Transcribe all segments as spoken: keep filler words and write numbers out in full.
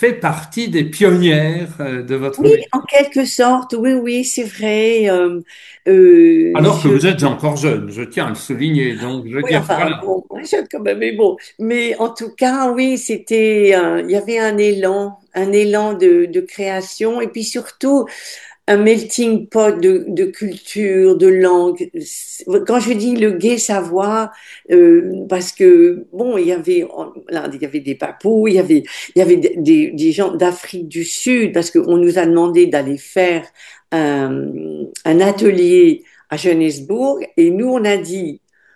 fait partie des pionnières euh, de votre Oui, métier. en quelque sorte, oui, oui, c'est vrai. Euh, euh, Alors que je, vous êtes encore jeune, je tiens à le souligner. Donc, je veux oui, dire, enfin, voilà. bon, moi, jeune quand même, mais bon. Mais en tout cas, oui, c'était, euh, il y avait un élan, un élan de, de création, et puis surtout un melting pot de, de culture, de langue. Quand je dis le gai savoir, euh, parce que bon, il y avait, là, il y avait des papous, il y avait, il y avait des, des, des gens d'Afrique du Sud, parce qu'on nous a demandé d'aller faire un, un atelier à Johannesburg, et nous on a dit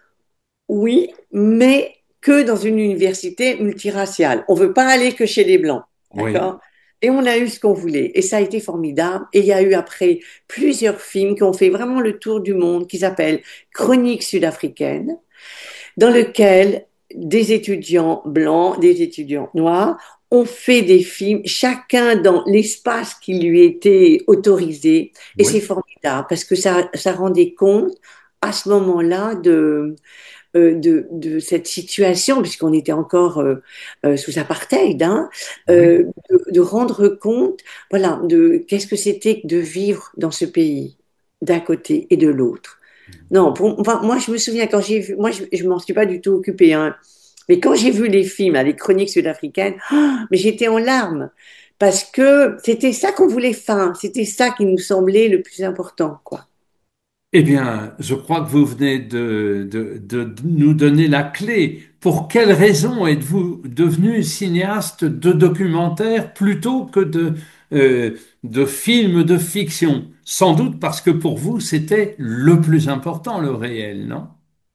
oui, mais que dans une université multiraciale. On veut pas aller que chez les Blancs, Oui, d'accord? Et on a eu ce qu'on voulait. Et ça a été formidable. Et il y a eu après plusieurs films qui ont fait vraiment le tour du monde, qui s'appellent Chroniques sud-africaines, dans lequel des étudiants blancs, des étudiants noirs ont fait des films, chacun dans l'espace qui lui était autorisé. Et c'est oui. formidable parce que ça, ça rendait compte à ce moment-là de euh, de, de cette situation, puisqu'on était encore euh, euh, sous apartheid, hein, Oui. euh, de, de rendre compte, voilà, de qu'est-ce que c'était que de vivre dans ce pays, d'un côté et de l'autre. Non, pour, enfin, moi je me souviens quand j'ai vu, moi je, je m'en suis pas du tout occupée, hein, mais quand j'ai vu les films, là, les chroniques sud-africaines, ah, mais j'étais en larmes parce que c'était ça qu'on voulait faire, c'était ça qui nous semblait le plus important, quoi. Eh bien, je crois que vous venez de, de, de nous donner la clé. Pour quelle raison êtes-vous devenu cinéaste de documentaire plutôt que de, euh, de films de fiction? Sans doute parce que pour vous, c'était le plus important, le réel, non?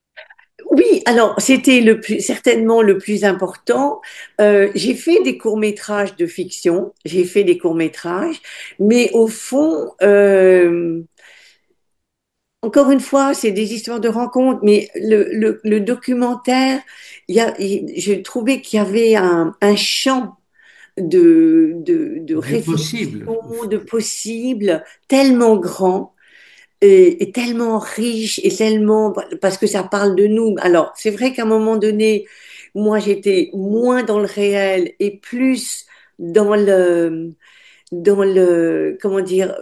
Oui, alors c'était le plus, certainement le plus important. Euh, j'ai fait des courts-métrages de fiction, j'ai fait des courts-métrages, mais au fond, euh, encore une fois, c'est des histoires de rencontres, mais le, le, le documentaire, il y a, il- j'ai trouvé qu'il y avait un, un champ de, de, de Du réflexion, possible. de possibles tellement grand et, et tellement riche et tellement parce que ça parle de nous. Alors, c'est vrai qu'à un moment donné, moi, j'étais moins dans le réel et plus dans le, dans le, comment dire,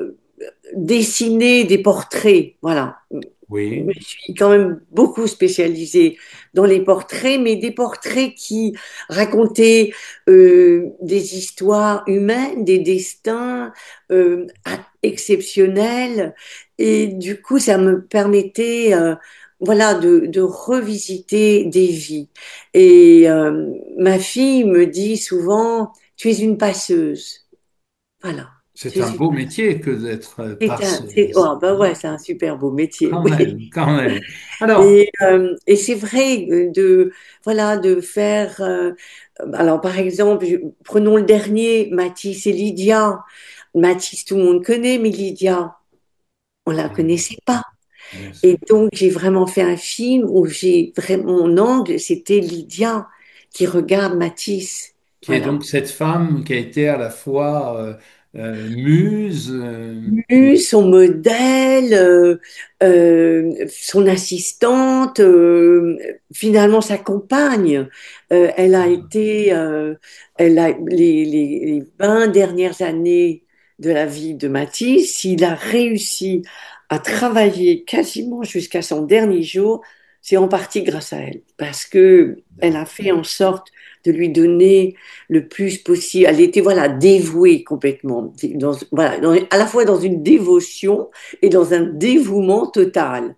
dessiner des portraits. Voilà. Je me Oui, suis quand même beaucoup spécialisée dans les portraits, mais des portraits qui racontaient euh, des histoires humaines, des destins euh, exceptionnels. Et du coup, ça me permettait, euh, voilà, de, de revisiter des vies. Et euh, ma fille me dit souvent, tu es une passeuse. Voilà. Tu c'est es un une beau métier que d'être euh, c'est un, c'est, passeuse. oh, ben ouais, c'est un super beau métier, Quand oui. même, quand même. Alors, Et, euh, et c'est vrai euh, de, voilà, de faire. Euh, alors, par exemple, je- prenons le dernier, Mathis et Lydia. Mathis, tout le monde connaît, mais Lydia, on la connaissait pas. bien sûr. Et donc, j'ai vraiment fait un film où j'ai vraiment mon angle, c'était Lydia qui regarde Mathis. Qui est Voilà. donc cette femme qui a été à la fois euh, euh, muse, euh, Eu son modèle, euh, euh, son assistante, euh, finalement sa compagne. Euh, elle a été, euh, elle a les, les, les vingt dernières années de la vie de Matisse. Il a réussi à travailler quasiment jusqu'à son dernier jour. C'est en partie grâce à elle, parce que elle a fait en sorte de lui donner le plus possible. Elle était voilà dévouée complètement, dans, voilà, dans- à la fois dans une dévotion et dans un dévouement total.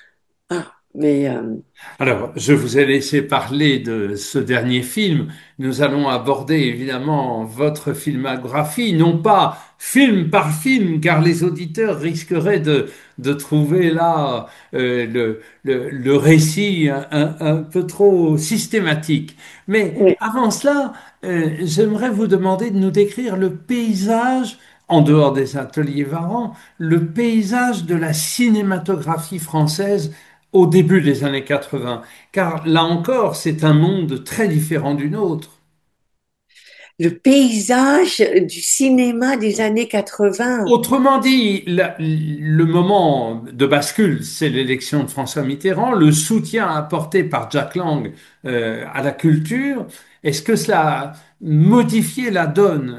Ah, mais euh, Alors, je vous ai laissé parler de ce dernier film. Nous allons aborder évidemment votre filmographie, non pas film par film, car les auditeurs risqueraient de, de trouver là euh, le, le, le récit un, un- un peu trop systématique. Mais oui. avant cela, euh, j'aimerais vous demander de nous décrire le paysage, en dehors des ateliers Varan, le paysage de la cinématographie française au début des années quatre-vingts, car là encore, c'est un monde très différent du nôtre. Le paysage du cinéma des années quatre-vingts. Autrement dit, la- le moment de bascule, c'est l'élection de François Mitterrand, le soutien apporté par Jack Lang euh, à la culture. Est-ce que cela a modifié la donne